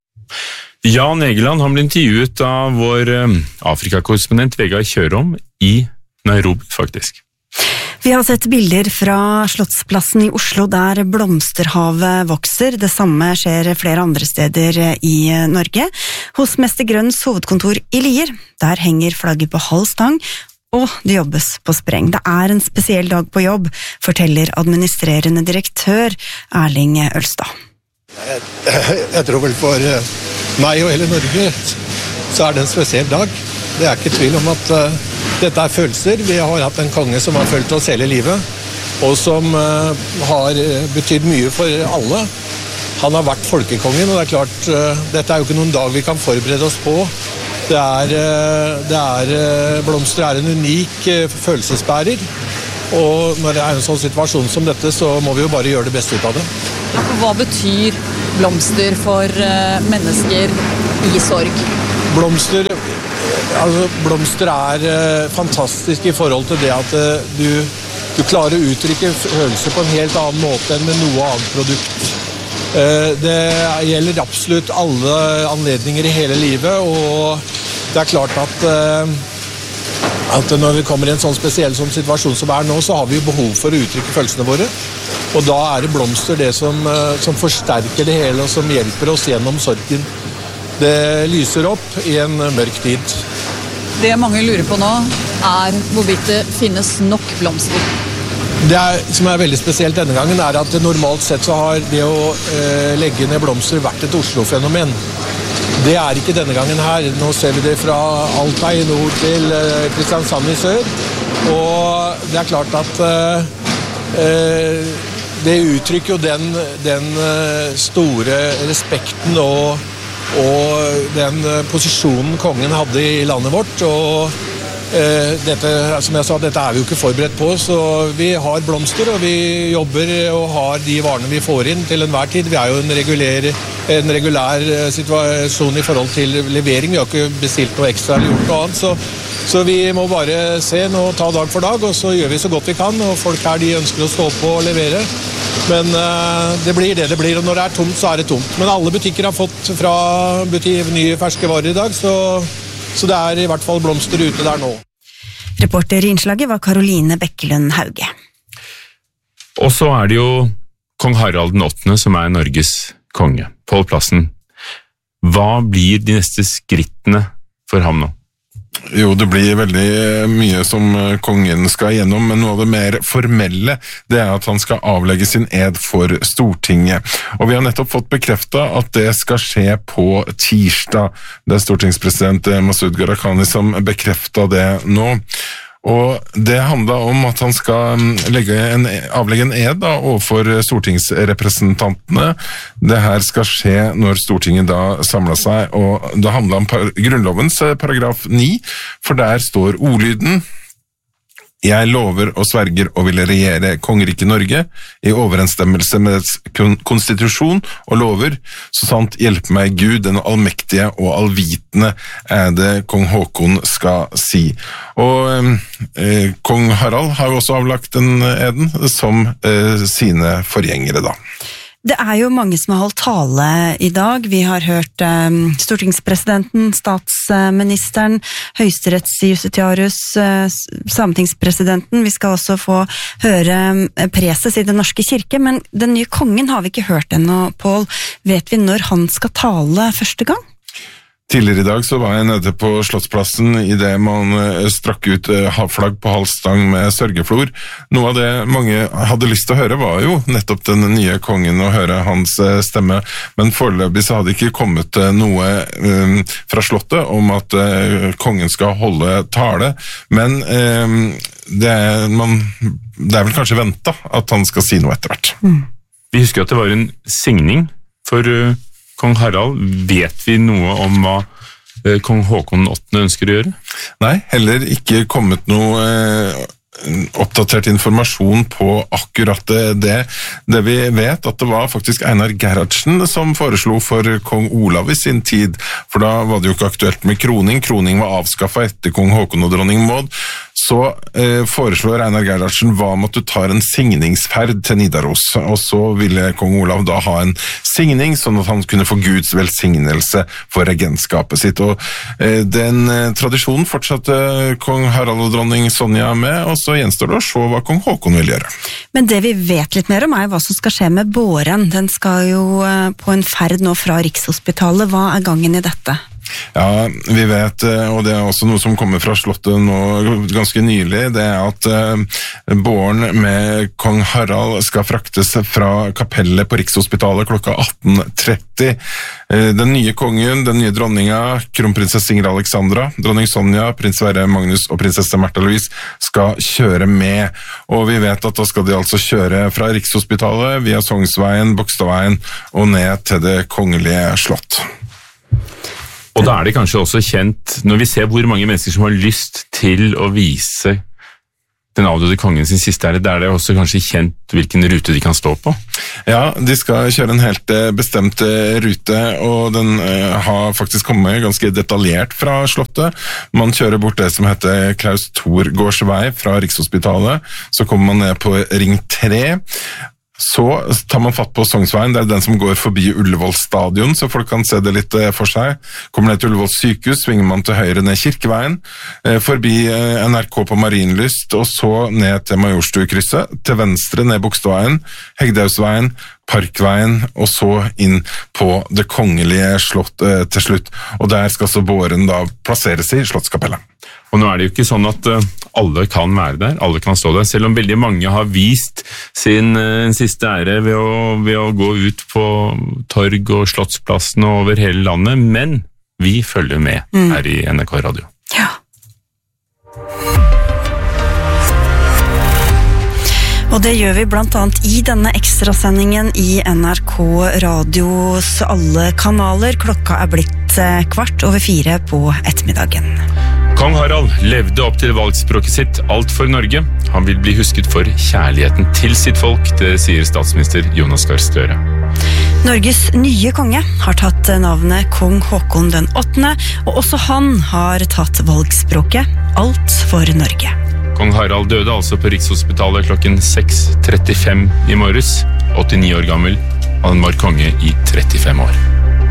Jan Egeland, han ble intervjuet av vår Afrikakorrespondent Vegard Kjørom i Nairobi, faktisk. Vi har sett bilder fra Slottsplassen i Oslo der blomsterhavet vokser. Det samme skjer flere andre steder i Norge. Hos Mester Grønns hovedkontor i Lier, der henger flagget på halv stang, og det jobbes på spreng. Det er en spesiell dag på jobb, forteller administrerende direktør Erling Ølstad. Jeg, jeg tror vel for meg og hele Norge så er det en spesiell dag. Det er ikke tvil om at uh, dette er følelser. Vi har hatt en konge som har følt oss hele livet. og som uh, har betydd mye for alle. Han har vært folkekongen, og det er klart, uh, dette er jo ikke noen dag vi kan forberede oss på. Det er, uh, det er uh, blomster er en unik uh, følelsesbærer, og når det er en sånn situasjon som dette, så må vi jo bare gjøre det beste ut av det. Hva betyr blomster for uh, mennesker i sorg? Blomster, altså, blomster er uh, fantastisk i forhold til det at uh, du, du klarer å uttrykke følelser på en helt annen måte enn med noe annet produkt. Uh, det gjelder absolutt alle anledninger i hele livet, og det er klart at, uh, at når vi kommer i en sånn spesiell sånn situasjon som er nå, så har vi jo behov for å uttrykke følelsene våre. Og da er det blomster det som, uh, som forsterker det hele, og som hjelper oss gjennom sorgen. Det lyser opp i en mørk tid. Det mange lurer på nå er hvorvidt det finnes nok blomster. Det er, som er veldig spesielt denne gangen, er at normalt sett så har det å eh, legge ned blomster vært et Oslo-fenomen. Det er ikke denne gangen her. Nå ser vi det fra Alta i nord til eh, Kristiansand i sør. Og det er klart at eh, det uttrykker jo den, den store respekten og og den posisjonen kongen hadde i landet vårt, og eh, dette, som jeg sa, dette er vi jo ikke forberedt på, så vi har blomster, og vi jobber og har de varene vi får inn til enhver tid. Vi er jo en regulær, en regulær situasjon i forhold til levering, vi har ikke bestilt noe ekstra eller gjort noe annet, så, så vi må bare se nå, ta dag for dag, og så gjør vi så godt vi kan, og folk her de ønsker å stå på og levere. Men uh, det blir det det blir, og når det er tomt, så er det tomt. Men alle butikker har fått fra butikk, nye ferske varer i dag, så, så det er i hvert fall blomster ute der nå. Reporter i innslaget var Karoline Bekkelund Hauge. Og så er det jo kong Harald den åttende som er Norges konge, Pål Plassen. Hva blir de neste skrittene for ham nå? Jo, det blir veldig mye som kongen skal gjennom, men noe av det mer formelle, det er at han skal avlegge sin ed for Stortinget. Og vi har nettopp fått bekreftet at det skal skje på tirsdag. Det er stortingspresident Masud Gharahkhani som bekreftet det nå. Og det handler om at han skal legge en, avlegge en ed da, overfor stortingsrepresentantene. Det her skal skje når Stortinget da samler seg, og det handler om par, Grunnlovens paragraf ni, for der står ordlyden: Jeg lover og sverger å ville regjere kongeriket Norge i overensstemmelse med dets konstitusjon og lover, så sant hjelpe meg Gud, den allmektige og allvitende, er det kong Håkon skal si. Og eh, kong Harald har jo også avlagt den eden som eh, sine forgjengere da. Det er jo mange som har holdt tale i dag. Vi har hørt um, stortingspresidenten, statsministeren, høyesterettsjustitiarius, uh, sametingspresidenten. Vi skal også få høre um, preses i Den norske kirke, men den nye kongen har vi ikke hørt ennå, Pål. Vet vi når han skal tale første gang? Tidligere i dag så var jeg nede på Slottsplassen i det man strakk ut flagg på halvstang med sørgeflor. Noe av det mange hadde lyst til å høre var jo nettopp den nye kongen og høre hans stemme, men foreløpig så hadde ikke kommet noe um, fra slottet om at uh, kongen skal holde tale, men um, det, er, man, det er vel kanskje ventet at han skal si noe etter hvert. Mm. Vi husker at det var en signing for uh, kong Harald. Vet vi noe om hva eh, kong Håkon den åttende ønsker å gjøre? Nei, heller ikke kommet noe eh, oppdatert informasjon på akkurat det. Det vi vet at det var faktisk Einar Gerhardsen som foreslo for kong Olav i sin tid, for da var det jo ikke aktuelt med kroning. Kroning var avskaffet etter kong Håkon og dronning Maud. Så eh, foreslår Einar Gerhardsen hva om at du tar en signingsferd til Nidaros, og så ville kong Olav da ha en signing, sånn at han kunne få Guds velsignelse for regentskapet sitt. Og eh, den eh, tradisjonen fortsatte kong Harald og dronning Sonja med, og så gjenstår det å se hva kong Håkon vil gjøre. Men det vi vet litt mer om er hva som skal skje med båren. Den skal jo eh, på en ferd nå fra Rikshospitalet. Hva er gangen i dette? Ja, vi vet, og det er også noe som kommer fra slottet nå ganske nylig, det er at uh, båren med kong Harald skal fraktes fra kapellet på Rikshospitalet klokka atten tretti. Uh, den nye kongen, den nye dronninga, kronprinsesse Ingrid Alexandra, dronning Sonja, prins Sverre Magnus og prinsesse Märtha Louise skal kjøre med. Og vi vet at da skal de altså kjøre fra Rikshospitalet via Sognsveien, Bogstadveien og ned til det kongelige slott. Og da er det kanskje også kjent, når vi ser hvor mange mennesker som har lyst til å vise den avdøde kongen sin siste ære, da er det også kanskje kjent hvilken rute de kan stå på? Ja, de skal kjøre en helt bestemt rute, og den uh, har faktisk kommet ganske detaljert fra slottet. Man kjører bort det som heter Klaus Torgårds vei fra Rikshospitalet, så kommer man ned på Ring tre. Så tar man fatt på Sognsveien, det er den som går forbi Ullevål stadion, så folk kan se det litt for seg. Kommer ned til Ullevål sykehus, svinger man til høyre ned Kirkeveien, forbi N R K på Marienlyst, og så ned til Majorstuekrysset, til venstre ned Bogstadveien, Hegdehaugsveien, Parkveien, og så inn på det kongelige slott eh, til slutt. Og der skal så båren da plasseres i Slottskapellet. Og nå er det jo ikke sånn at uh, alle kan være der, alle kan stå der, selv om veldig mange har vist sin uh, siste ære ved å, ved å gå ut på torg og Slottsplassen og over hele landet, men vi følger med mm. her i N R K Radio. Ja. Og det gjør vi blant annet i denne ekstrasendingen i N R K Radios alle kanaler. Klokka er blitt kvart over fire på ettermiddagen. Kong Harald levde opp til valgspråket sitt alt for Norge. Han vil bli husket for kjærligheten til sitt folk, det sier statsminister Jonas Gahr Støre. Norges nye konge har tatt navnet Kong Håkon den åttende, og også han har tatt valgspråket alt for Norge. Kong Harald døde altså på Rikshospitalet klokken seks trettifem i morges, åttini år gammel. Han var konge i trettifem år.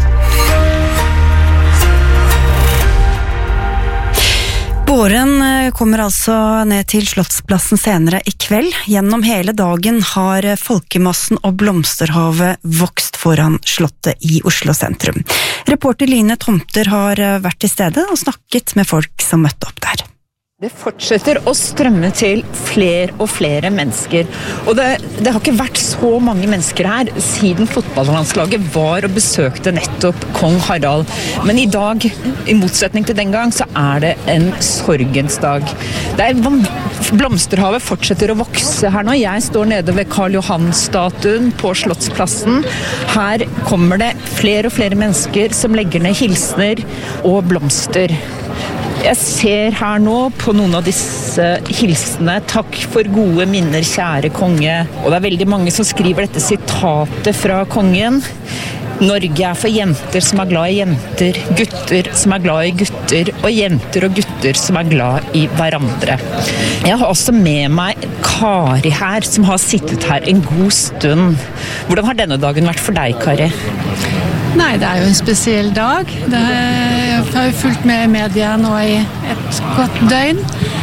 Båren kommer altså ned til Slottsplassen senere i kveld. Gjennom hele dagen har folkemassen og blomsterhavet vokst foran slottet i Oslo sentrum. Reporter Line Tomter har vært til stede og snakket med folk som møtte opp der. Det fortsetter å strømme til flere og flere mennesker, og det, det har ikke vært så mange mennesker her siden fotballlandslaget var og besøkte nettopp kong Harald. Men i dag, i motsetning til den gang, så er det en sorgens dag. Det er, blomsterhavet fortsetter å vokse her nå. Jeg står nede ved Karl Johan-statuen på Slottsplassen. Her kommer det flere og flere mennesker som legger ned hilsner og blomster. Jeg ser her nå på noen av disse hilsene. Takk for gode minner, kjære konge. Og det er veldig mange som skriver dette sitatet fra kongen. Norge er for jenter som er glad i jenter, gutter som er glad i gutter, og jenter og gutter som er glad i hverandre. Jeg har også med meg Kari her, som har sittet her en god stund. Hvordan har denne dagen vært for deg, Kari? Nei, det er jo en spesiell dag. Det er, jeg har jo fulgt med i media nå i et godt døgn,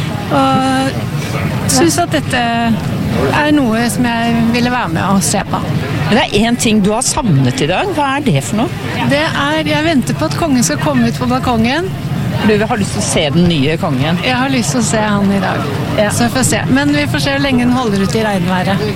og synes at dette er noe som jeg ville være med og se på. Men det er en ting du har savnet i dag. Hva er det for noe? Det er, jeg venter på at kongen skal komme ut på balkongen. Du har lyst til å se den nye kongen? Jeg har lyst til å se han i dag, ja. Så vi får se. Men vi får se hvor lenge den holder ut i regnværet.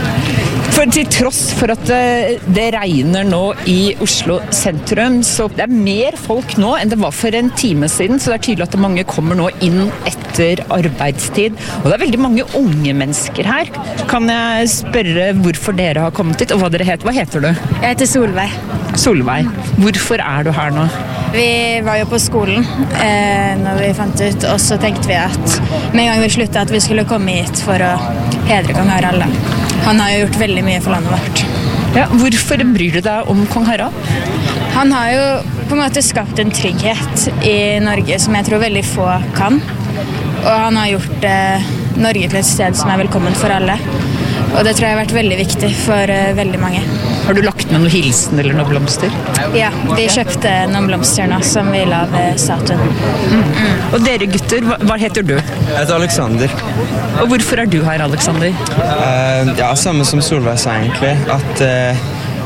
For til tross for at det regner nå i Oslo sentrum, så det er mer folk nå enn det var for en time siden, så det er tydelig at mange kommer nå inn etter arbeidstid. Og det er veldig mange unge mennesker her. Kan jeg spørre hvorfor dere har kommet hit, og hva dere heter? Hva heter du? Jeg heter Solveig. Solveig. Hvorfor er du her nå? Vi var jo på skolen eh, når vi fant ut, og så tenkte vi at med en gang vi sluttet at vi skulle komme hit for å hedre kong Harald. Han har jo gjort veldig mye for landet vårt. Ja, hvorfor bryr du deg om kong Harald? Han har jo på en måte skapt en trygghet i Norge som jeg tror veldig få kan. Og han har gjort eh, Norge til et sted som er velkommen for alle. Og det tror jeg har vært veldig viktig for uh, veldig mange. Har du lagt med noen hilsen eller noen blomster? Ja, vi kjøpte noen blomster nå som vi la ved statuen. Mm. Mm. Og dere gutter, hva, hva heter du? Jeg heter Alexander. Og hvorfor er du her, Alexander? Uh, ja, samme som Solveig sa egentlig. At uh,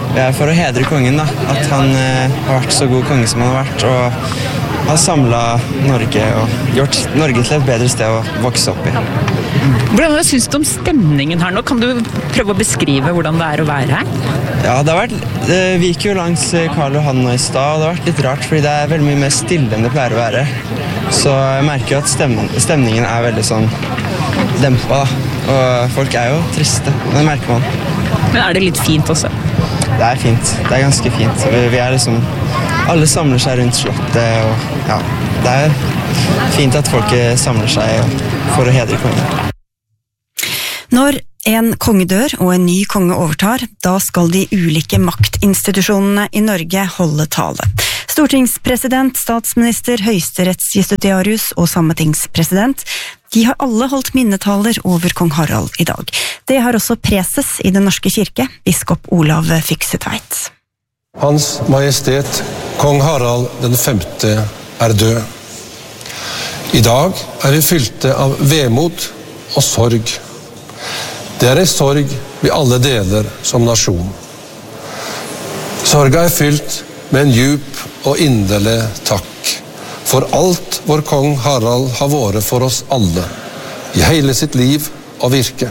Vi er for å hedre kongen, da. At han eh, har vært så god konge som han har vært, og har samlet Norge og gjort Norge til et bedre sted å vokse opp i. Hvordan synes du om stemningen her nå? Kan du prøve å beskrive hvordan det er å være her? Ja, det har vært, vi gikk jo langs Karl Johan nå i stad, og det har vært litt rart, fordi det er veldig mye mer stille enn det pleier å være. Så jeg merker jo at stemningen, stemningen er veldig sånn dempet, da. Og folk er jo triste, det merker man. Men er det litt fint også? Det er fint, det er ganske fint. Vi, vi er liksom, alle samler seg rundt slottet, og ja, det er fint at folk samler seg for å hedre kongen. Når en konge dør og en ny konge overtar, da skal de ulike maktinstitusjonene i Norge holde tale. Stortingspresident, statsminister, høyesterettsjustitiarius og sametingspresident, de har alle holdt minnetaler over kong Harald i dag. Det har også preses i Den norske kirke, biskop Olav Fyksetveit. Hans Majestet kong Harald den femte er død. I dag er vi fylte av vemod og sorg. Det er en sorg vi alle deler som nasjon. Sorga er fylt med en djup og inderlig takk for alt vår kong Harald har vært for oss alle, i hele sitt liv og virke.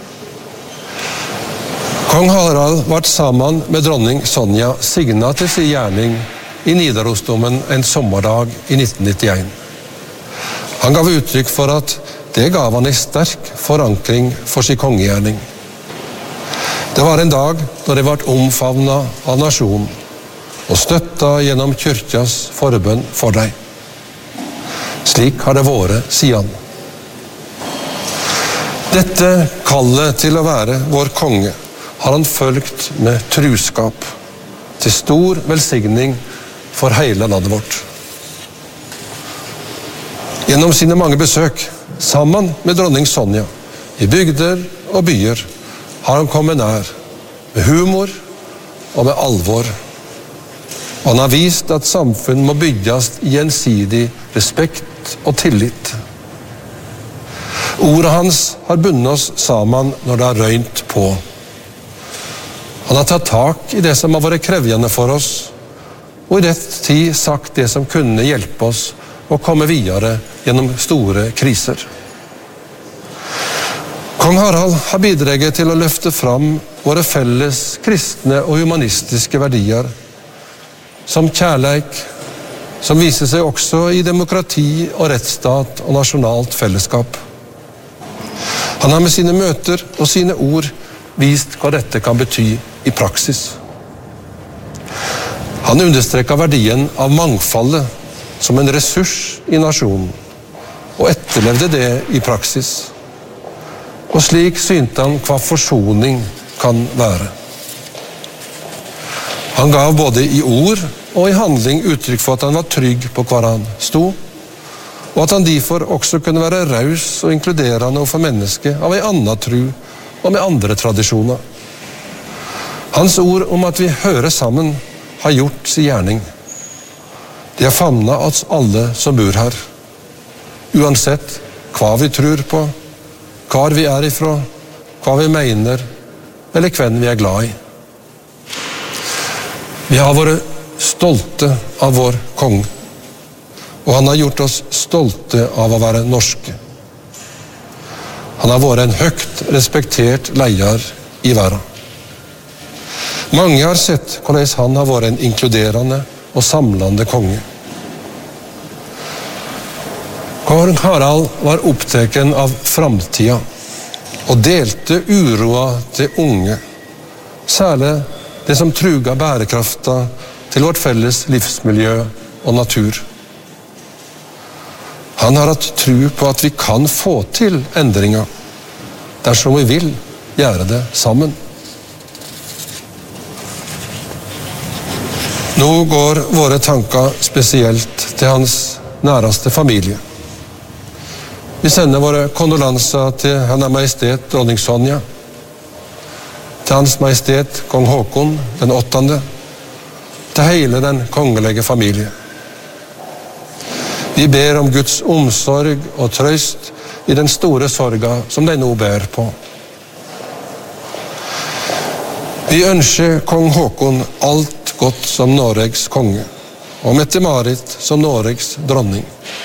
Kong Harald ble sammen med dronning Sonja signa til sin gjerning i Nidarosdomen en sommerdag i nitten nittien. Han gav uttrykk for at det gav han en sterk forankring for sin kongegjerning. Det var en dag da det ble omfavnet av nasjonen og støtta gjennom kyrkjas forbønn for deg. Slik har det vært siden. Dette kallet til å være vår konge har han følgt med truskap, til stor velsigning for hele landet vårt. Gjennom sine mange besøk, sammen med dronning Sonja, i bygder og byer, har han kommet nær, med humor og med alvor. Og han har vist at samfunn må bygges i gjensidig respekt og tillit. Ordet hans har bundet oss sammen når det har røynt på. Han har tatt tak i det som har vært krevjende for oss, og i rett tid sagt det som kunne hjelpe oss å komme videre gjennom store kriser. Kong Harald har bidraget til å løfte fram våre felles kristne og humanistiske verdier, som kjærleik, som viser seg også i demokrati og rettsstat og nasjonalt fellesskap. Han har med sine møter og sine ord vist hva dette kan bety i praksis. Han understreker verdien av mangfoldet som en ressurs i nasjonen, og etterlevde det i praksis. Og slik synte han hva forsoning kan være. Han gav både i ord og i handling uttrykk for at han var trygg på hvor han sto, og at han derfor også kunne være raus og inkluderende overfor mennesker av en annen tro og med andre tradisjoner. Hans ord om at vi hører sammen har gjort sin gjerning. De har famnet oss alle som bor her, uansett hva vi tror på, hvor vi er ifra, hva vi mener, eller hvem vi er glad i. Vi har vært stolte av vår konge, og han har gjort oss stolte av å være norske. Han har vært en høyt respektert leder i verden. Mange har sett hvordan han har vært en inkluderende og samlende konge. Kong Harald var opptatt av framtida og delte uroa til unge, særlig det som truga bærekrafta til vårt felles livsmiljø og natur. Han har hatt tro på at vi kan få til endringer dersom vi vil gjøre det sammen. Nå går våre tanker spesielt til hans næreste familie. Vi sender våre kondolanser til Hennes Majestet dronning Sonja, til Hans Majestet kong Håkon den åttende, til hele den kongelige familie. Vi ber om Guds omsorg og trøst i den store sorga som de nå bærer på. Vi Vi ønsker kong Håkon alt godt som Norges konge, og Mette-Marit som Norges dronning.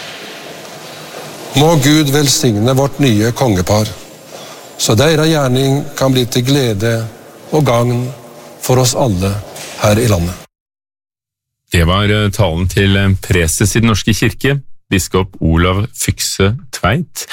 Må Gud velsigne vårt nye kongepar, så deres gjerning kan bli til glede og gagn for oss alle her i landet. Det var talen til preses i Den norske kirke, biskop Olav Fykse Tveit.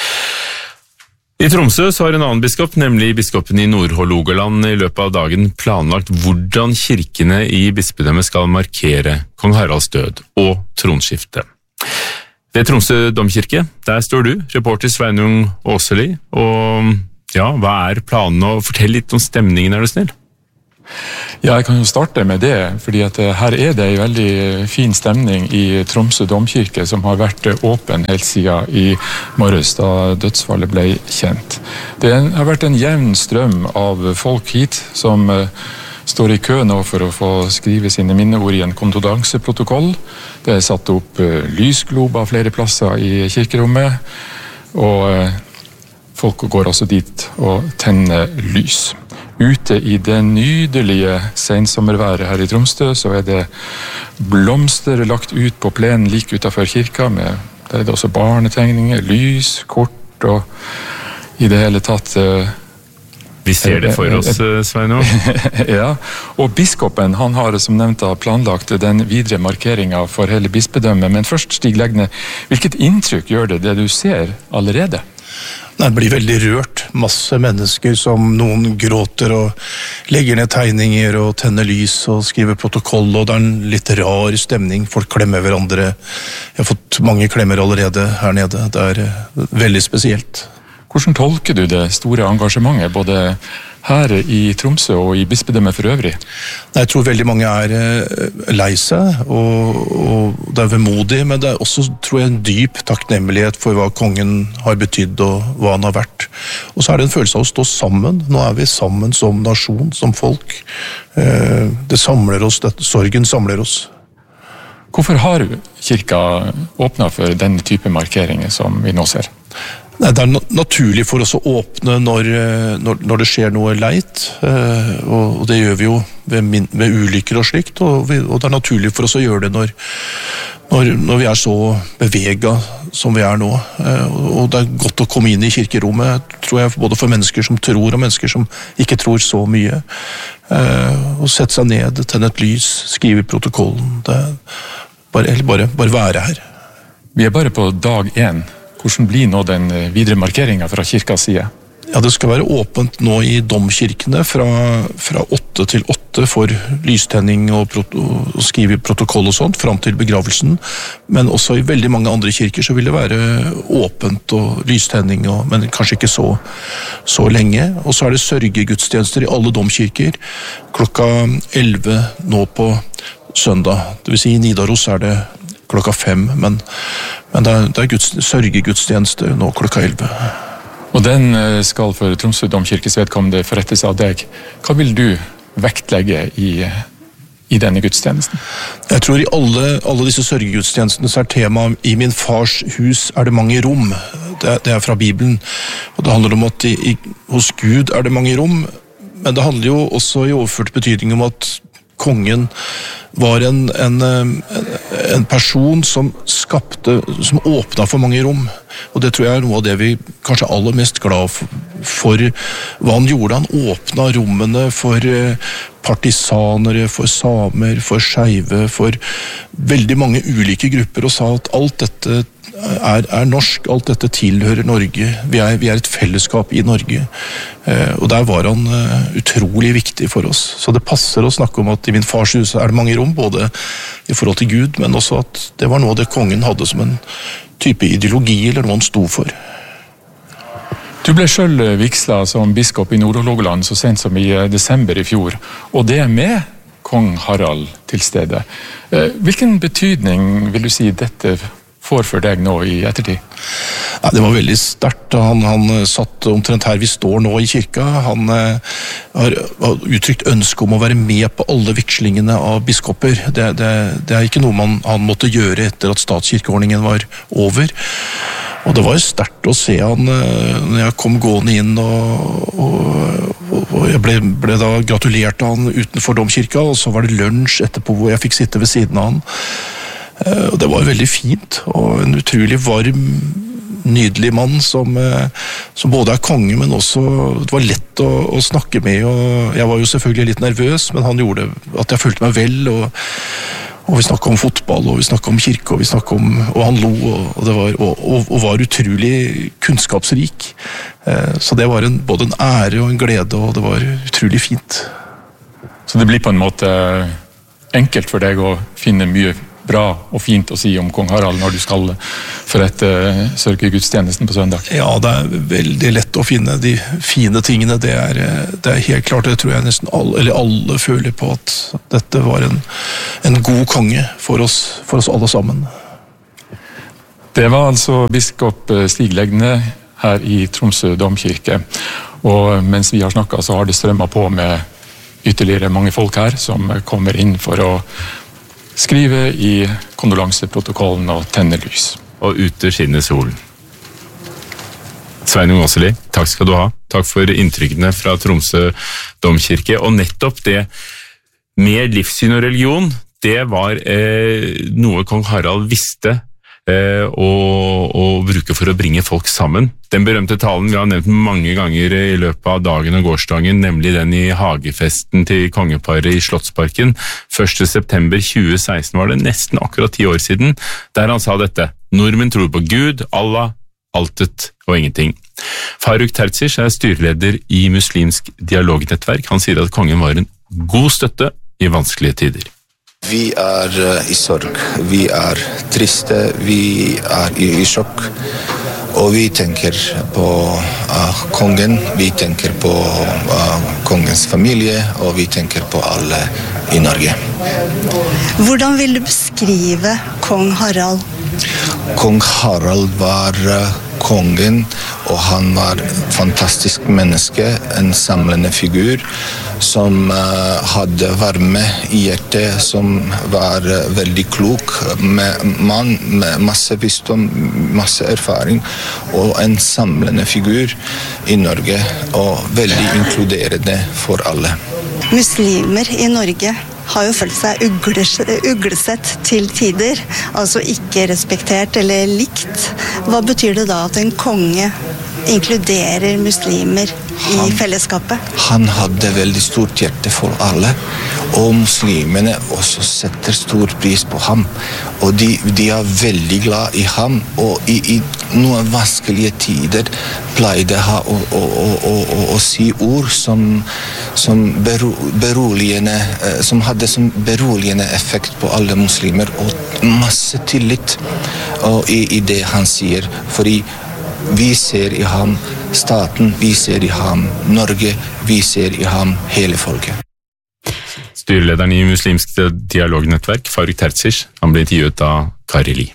I Tromsø så har en annen biskop, nemlig biskopen i Nord-Hålogaland, i løpet av dagen planlagt hvordan kirkene i bispedømmet skal markere kong Haralds død og tronskifte. Ved Tromsø domkirke, der står du, reporter Sveinung Åseli, og ja, hva er planene, og fortell litt om stemningen, er du snill? Ja, jeg kan jo starte med det, fordi at her er det en veldig fin stemning i Tromsø domkirke, som har vært åpen helt siden i morges, da dødsfallet ble kjent. Det har vært en jevn strøm av folk hit, som står i kø nå for å få skrive sine minneord i en kondodanseprotokoll. Det er satt opp lysglober flere plasser i kirkerommet, og folk går også dit og tenner lys. Ute i det nydelige sensommerværet her i Tromsø, så er det blomster lagt ut på plenen like utenfor kirka, med, der er det også barnetegninger, lys, kort og i det hele tatt... Vi ser det for oss, Sveinung. Ja, og biskopen, han har som nevnt planlagt den videre markeringen for hele bispedømmet, men først Stig Legne, hvilket inntrykk gjør det det du ser allerede? Det blir veldig rørt. Masse mennesker som noen gråter og legger ned tegninger og tenner lys og skriver protokoll, og det er en litt rar stemning. Folk klemmer hverandre. Jeg har fått mange klemmer allerede her nede. Det er veldig spesielt. Hvordan tolker du det store engasjementet, både her i Tromsø og i bispedømmet for øvrig? Jeg tror veldig mange er lei seg, og, og det er vemodig, men det er også, tror jeg, en dyp takknemlighet for hva kongen har betydd og hva han har vært. Og så er det en følelse av å stå sammen. Nå er vi sammen som nasjon, som folk. Det samler oss, det, sorgen samler oss. Hvorfor har kirka åpnet for denne type markeringer som vi nå ser? Nei, det er naturlig for oss å åpne når, når, når det skjer noe leit, og det gjør vi jo ved, min, ved ulykker og slikt, og, vi, og det er naturlig for oss å gjøre det når, når, når vi er så beveget som vi er nå. Og det er godt å komme inn i kirkerommet, tror jeg, både for mennesker som tror og mennesker som ikke tror så mye. Og sette seg ned, tenne et lys, skrive i protokollen, det er bare, eller bare, bare være her. Vi er bare på dag én. Hvordan blir nå den videre markeringen fra kirkas side? Ja, det skal være åpent nå i domkirkene fra, fra åtte til åtte for lystenning og, proto, og skrive protokoll og sånt, fram til begravelsen. Men også i veldig mange andre kirker så vil det være åpent og lystenning, og, men kanskje ikke så, så lenge. Og så er det sørgegudstjenester i alle domkirker klokka elleve nå på søndag. Det vil si i Nidaros er det klokka fem, men, men det er, det er guds, sørgegudstjeneste nå klokka elleve. Og den skal for Tromsø domkirkes vedkommende forrettes av deg. Hva vil du vektlegge i, i denne gudstjenesten? Jeg tror i alle, alle disse sørgegudstjenestene så er tema i min fars hus er det mange rom. Det, det er fra Bibelen, og det handler om at i, i, hos Gud er det mange rom, men det handler jo også i overført betydning om at kongen var en, en, en person som skapte, som åpnet for mange rom. Og det tror jeg er noe av det vi kanskje er aller mest glad for, for hva han gjorde. Han åpnet rommene for partisanere, for samer, for skeive, for veldig mange ulike grupper, og sa at alt dette er, er norsk, alt dette tilhører Norge. Vi er, vi er et fellesskap i Norge. Eh, og der var han uh, utrolig viktig for oss. Så det passer å snakke om at i min fars hus er det mange rom, både i forhold til Gud, men også at det var noe av det kongen hadde som en type ideologi, eller noe han sto for. Du ble selv vigsla som biskop i Nord-Hålogaland så sent som i desember i fjor, og det med kong Harald til stede. Eh, hvilken betydning vil du si dette får for deg nå i ettertid? Ja, det var veldig sterkt. Han, han satt omtrent her vi står nå i kirka. Han eh, har, har uttrykt ønske om å være med på alle vigslingene av biskoper. Det, det, det er ikke noe man, han måtte gjøre etter at statskirkeordningen var over. Og det var jo sterkt å se han når jeg kom gående inn og, og og jeg ble, ble da gratulert av han utenfor domkirka, og så var det lunsj etterpå hvor jeg fikk sitte ved siden av han. Og det var veldig fint, og en utrolig varm, nydelig mann som, som både er konge, men også det var lett å, å snakke med, og jeg var jo selvfølgelig litt nervøs, men han gjorde at jeg følte meg vel, og, og vi snakket om fotball, og vi snakket om kirke, og vi snakket om, og han lo, og, det var, og, og, og var utrolig kunnskapsrik. Så det var en, både en ære og en glede, og det var utrolig fint. Så det blir på en måte enkelt for deg å finne mye bra og fint å si om kong Harald når du skal forrette sørgegudstjenesten på søndag? Ja, det er veldig lett å finne de fine tingene. Det er, det er helt klart, det tror jeg nesten alle, eller alle føler på at dette var en, en god konge for oss, for oss alle sammen. Det var altså biskop Stig Legne her i Tromsø domkirke. Og mens vi har snakket, så har det strømmet på med ytterligere mange folk her som kommer inn for å skrive i kondolanseprotokollen og tenne lys. Og ute skinner solen. Sveinung Åseli, takk skal du ha. Takk for inntrykkene fra Tromsø domkirke. Og nettopp det med livssyn og religion, det var eh, noe kong Harald visste Å, å bruke for å bringe folk sammen. Den berømte talen vi har nevnt mange ganger i løpet av dagen og gårsdagen, nemlig den i hagefesten til kongeparet i Slottsparken. første september tjue seksten var det nesten akkurat ti år siden, der han sa dette: Nordmenn tror på Gud, Allah, altet og ingenting. Faruk Terzic er styreleder i Muslimsk dialognettverk. Han sier at kongen var en god støtte i vanskelige tider. Vi er i sorg, vi er triste, vi er i, i sjokk, og vi tenker på uh, kongen, vi tenker på uh, kongens familie, og vi tenker på alle i Norge. Hvordan vil du beskrive kong Harald? Kong Harald var uh, kongen, og han var et fantastisk menneske, en samlende figur, som uh, hadde varme i hjertet, som var uh, veldig klok, med mann med masse visdom, masse erfaring, og en samlende figur i Norge, og veldig inkluderende for alle. Muslimer i Norge har jo følt seg uglesett til tider, altså ikke respektert eller likt. Hva betyr det da at en konge inkluderer muslimer i han, fellesskapet? Han hadde veldig stort hjerte for alle, og muslimene også setter stor pris på ham. Og de, de er veldig glad i ham, og i, i noen vanskelige tider pleide han å, å, å, å, å, å si ord som, som, bero, beroligende, som hadde som beroligende effekt på alle muslimer, og masse tillit og i, i det han sier, fordi vi ser i ham staten, vi ser i ham Norge, vi ser i ham hele folket. Styrelederen i Muslimsk dialognettverk, Faruk Terzic, han ble intervjuet av Kari Li.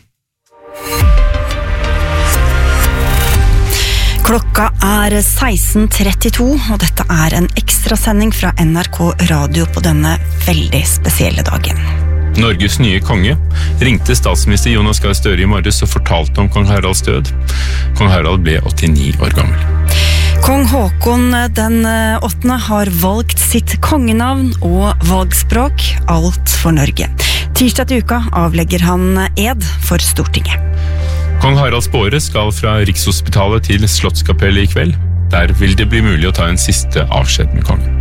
Klokka er seksten trettito, og dette er en ekstrasending fra N R K Radio på denne veldig spesielle dagen. Norges nye konge ringte statsminister Jonas Gahr Støre i morges og fortalte om kong Haralds død. Kong Harald ble åttini år gammel. Kong Håkon den åttende har valgt sitt kongenavn og valgspråk, alt for Norge. Tirsdag til uka avlegger han ed for Stortinget. Kong Haralds båre skal fra Rikshospitalet til Slottskapellet i kveld. Der vil det bli mulig å ta en siste avskjed med kongen.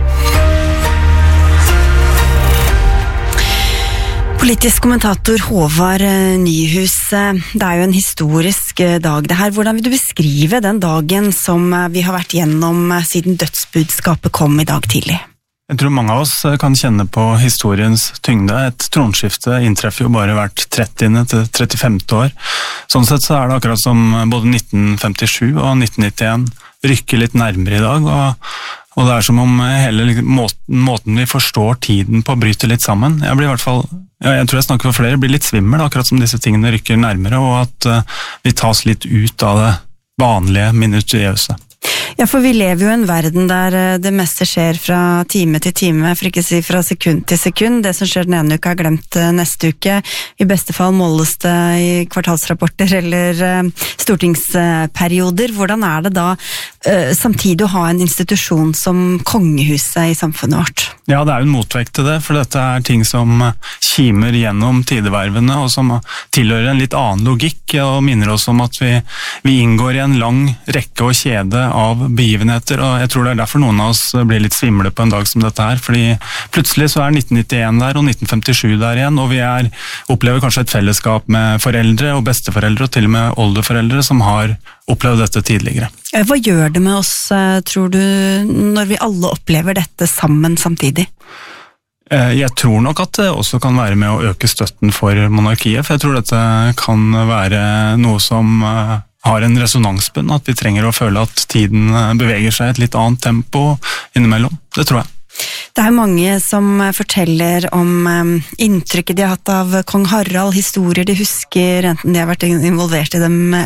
Politisk kommentator Håvard Nyhus, det er jo en historisk dag det her. Hvordan vil du beskrive den dagen som vi har vært gjennom siden dødsbudskapet kom i dag tidlig? Jeg tror mange av oss kan kjenne på historiens tyngde. Et tronskifte inntreffer jo bare hvert trettiende til trettifemte år. Sånn sett så er det akkurat som både nitten femtisju og nitten nittien rykker litt nærmere i dag, og, og det er som om hele måten, måten vi forstår tiden på bryter litt sammen. Jeg blir i hvert fall, ja, jeg tror jeg snakker for flere, blir litt svimmel, akkurat som disse tingene rykker nærmere, og at uh, vi tas litt ut av det vanlige minutiøse. Ja, for vi lever jo i en verden der det meste skjer fra time til time, for ikke å si fra sekund til sekund. Det som skjer den ene uka er glemt neste uke. I beste fall måles det i kvartalsrapporter eller stortingsperioder. Hvordan er det da uh, samtidig å ha en institusjon som kongehuset i samfunnet vårt. Ja, det er jo en motvekt til det, for dette er ting som kimer gjennom tidevervene, og som tilhører en litt annen logikk, og minner oss om at vi, vi inngår i en lang rekke og kjede av begivenheter, og jeg tror det er derfor noen av oss blir litt svimle på en dag som dette her, fordi plutselig så er nitten nittien der, og nitten femtisju der igjen, og vi er, opplever kanskje et fellesskap med foreldre og besteforeldre, og til og med oldeforeldre som har opplevd dette tidligere. Hva gjør det med oss, tror du, når vi alle opplever dette sammen samtidig? Jeg tror nok at det også kan være med å øke støtten for monarkiet, for jeg tror dette kan være noe som har en resonansbunn, at vi trenger å føle at tiden beveger seg i et litt annet tempo innimellom. Det tror jeg. Det er mange som forteller om inntrykket de har hatt av kong Harald, historier de husker, enten de har vært involvert i dem